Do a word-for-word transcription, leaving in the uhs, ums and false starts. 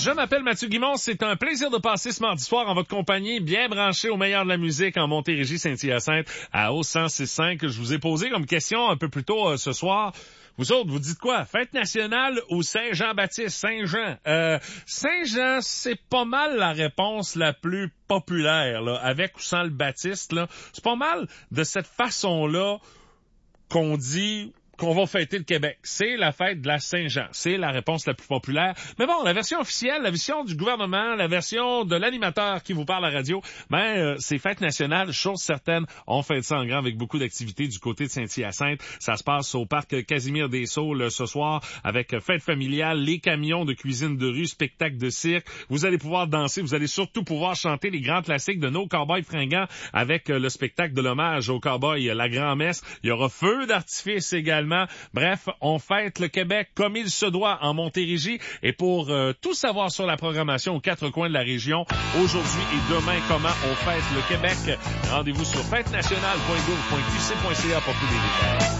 Je m'appelle Mathieu Guimond. C'est un plaisir de passer ce mardi soir en votre compagnie, bien branché au meilleur de la musique en Montérégie, Saint-Hyacinthe, à O cent six cinq. Je vous ai posé comme question un peu plus tôt euh, ce soir. Vous autres, vous dites quoi? Fête nationale ou Saint-Jean-Baptiste? Saint-Jean. Euh, Saint-Jean, c'est pas mal la réponse la plus populaire, là, avec ou sans le Baptiste, là. C'est pas mal de cette façon-là qu'on dit qu'on va fêter le Québec. C'est la fête de la Saint-Jean. C'est la réponse la plus populaire. Mais bon, la version officielle, la version du gouvernement, la version de l'animateur qui vous parle à la radio, ben, euh, c'est fête nationale, chose certaine. On fête ça en grand avec beaucoup d'activités du côté de Saint-Hyacinthe. Ça se passe au parc Casimir-des-Saules ce soir avec fête familiale, les camions de cuisine de rue, spectacle de cirque. Vous allez pouvoir danser, vous allez surtout pouvoir chanter les grands classiques de nos cowboys fringants avec le spectacle de l'hommage aux cowboys, la grand-messe. Il y aura feu d'artifice également. Bref, on fête le Québec comme il se doit en Montérégie. Et pour euh, tout savoir sur la programmation aux quatre coins de la région, aujourd'hui et demain, comment on fête le Québec, rendez-vous sur fête nationale point gouv point q c point c a pour tous les détails.